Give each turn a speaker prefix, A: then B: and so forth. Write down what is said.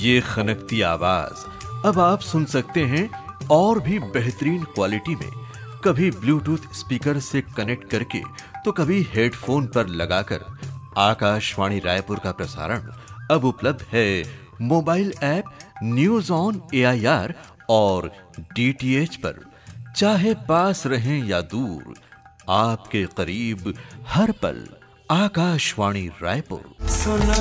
A: ये खनकती आवाज अब आप सुन सकते हैं और भी बेहतरीन क्वालिटी में, कभी ब्लूटूथ स्पीकर से कनेक्ट करके तो कभी हेडफोन पर लगाकर। आकाशवाणी रायपुर का प्रसारण अब उपलब्ध है mobile app news on AIR और DTH पर। चाहे पास रहें या दूर, आपके करीब हर पल आकाशवाणी रायपुर।